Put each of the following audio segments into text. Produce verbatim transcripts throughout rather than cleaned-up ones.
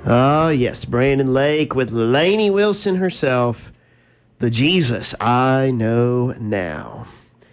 Oh, yes, Brandon Lake with Lainey Wilson herself, the Jesus I Know Now.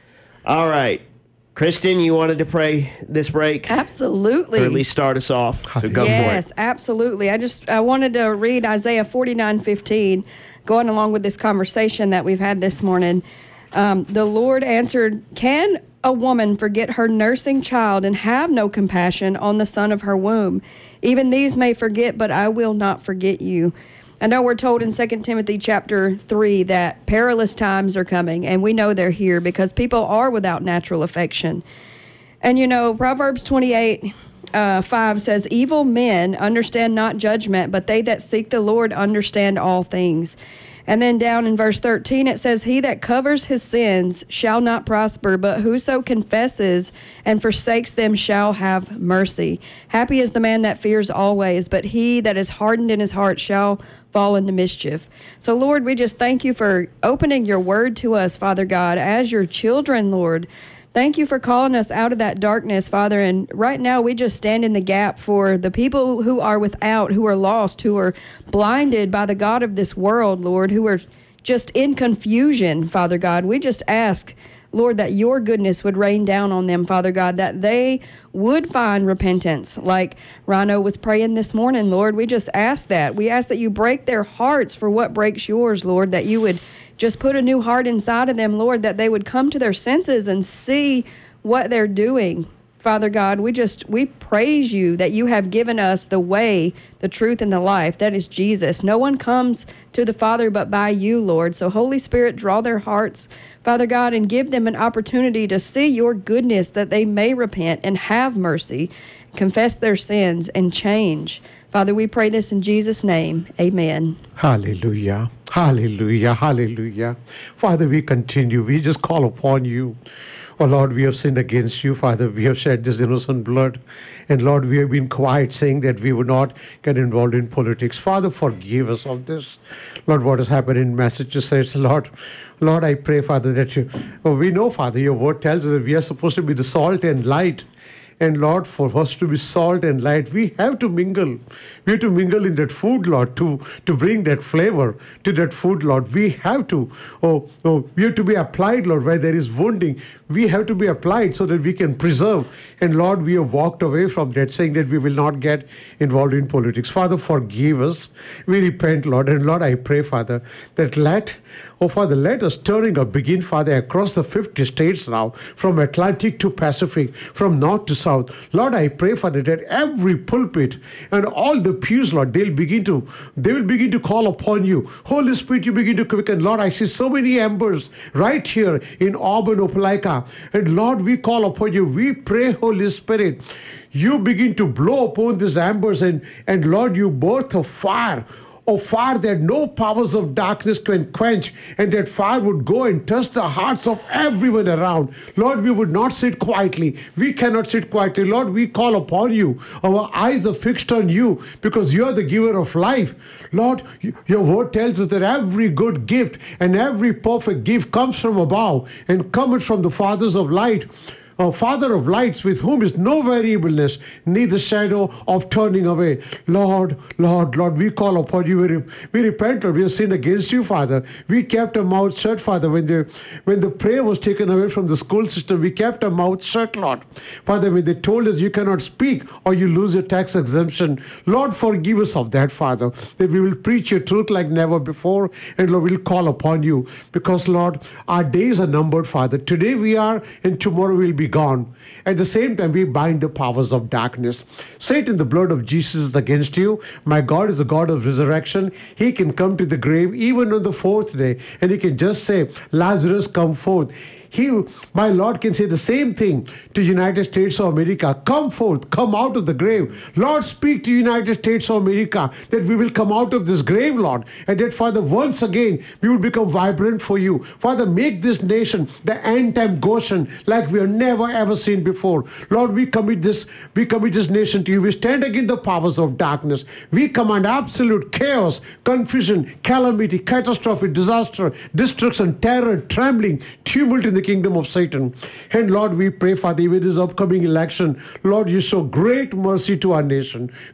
All right. Kristen, you wanted to pray this break? Absolutely. Or at least start us off. So go for it. Yes, absolutely. I just I wanted to read Isaiah forty-nine fifteen, going along with this conversation that we've had this morning. Um, the Lord answered, "Can a woman forget her nursing child and have no compassion on the son of her womb? Even these may forget, but I will not forget you." I know we're told in Second Timothy chapter three that perilous times are coming, and we know they're here because people are without natural affection. And, you know, Proverbs twenty-eight, uh, five says, "Evil men understand not judgment, but they that seek the Lord understand all things." And then down in verse thirteen, it says, "He that covers his sins shall not prosper, but whoso confesses and forsakes them shall have mercy. Happy is the man that fears always, but he that is hardened in his heart shall fall into mischief." So, Lord, we just thank you for opening your word to us, Father God, as your children, Lord. Thank you for calling us out of that darkness, Father. And right now we just stand in the gap for the people who are without, who are lost, who are blinded by the God of this world, Lord, who are just in confusion, Father God. We just ask, Lord, that your goodness would rain down on them, Father God, that they would find repentance. Like Rhino was praying this morning, Lord, we just ask that. We ask that you break their hearts for what breaks yours, Lord, that you would just put a new heart inside of them, Lord, that they would come to their senses and see what they're doing. Father God, we just, we praise you that you have given us the way, the truth, and the life. That is Jesus. No one comes to the Father but by you, Lord. So Holy Spirit, draw their hearts, Father God, and give them an opportunity to see your goodness, that they may repent and have mercy, confess their sins, and change. Father, we pray this in Jesus' name. Amen. Hallelujah. Hallelujah. Hallelujah. Father, we continue. We just call upon you. Oh, Lord, we have sinned against you, Father. We have shed this innocent blood. And, Lord, we have been quiet, saying that we would not get involved in politics. Father, forgive us of this. Lord, what has happened in Massachusetts, Lord, Lord, I pray, Father, that you, oh, we know, Father, your word tells us that we are supposed to be the salt and light. And Lord, for us to be salt and light, we have to mingle. We have to mingle in that food, Lord, to, to bring that flavor to that food, Lord. We have to, oh, oh, we have to be applied, Lord, where there is wounding. We have to be applied so that we can preserve. And Lord, we have walked away from that, saying that we will not get involved in politics. Father, forgive us. We repent, Lord. And Lord, I pray, Father, that let, oh, Father, let us turning up begin, Father, across the fifty states now, from Atlantic to Pacific, from north to south. Lord, I pray, Father, that every pulpit and all the pews, Lord, they'll begin to, they will begin to call upon you. Holy Spirit, you begin to quicken. Lord, I see so many embers right here in Auburn, Opelika. And Lord, we call upon you. We pray, Holy Spirit, you begin to blow upon these embers, and, and Lord, you birth a fire. Oh, fire that no powers of darkness can quench, and that fire would go and touch the hearts of everyone around. Lord, we would not sit quietly. We cannot sit quietly. Lord, we call upon you. Our eyes are fixed on you because you are the giver of life. Lord, your word tells us that every good gift and every perfect gift comes from above and cometh from the fathers of light. O Father of lights, with whom is no variableness, neither shadow of turning away. Lord, Lord, Lord, we call upon you. We, re- we repent, Lord. We have sinned against you, Father. We kept our mouth shut, Father. When the, when the prayer was taken away from the school system, we kept our mouth shut, Lord. Father, when they told us you cannot speak or you lose your tax exemption, Lord, forgive us of that, Father, that we will preach your truth like never before, and Lord, we'll call upon you because, Lord, our days are numbered, Father. Today we are, and tomorrow we'll be gone. At the same time, we bind the powers of darkness. Satan, the blood of Jesus is against you. My God is the God of resurrection. He can come to the grave even on the fourth day, and he can just say, Lazarus, come forth. He, my Lord, can say the same thing to United States of America. Come forth, come out of the grave. Lord, speak to United States of America that we will come out of this grave, Lord, and that, Father, once again, we will become vibrant for you. Father, make this nation the end-time Goshen like we have never, ever seen before. Lord, we commit this, we commit this nation to you. We stand against the powers of darkness. We command absolute chaos, confusion, calamity, catastrophe, disaster, destruction, terror, trembling, tumult in the kingdom of Satan. And Lord, we pray, Father, with this upcoming election, Lord, you show great mercy to our nation.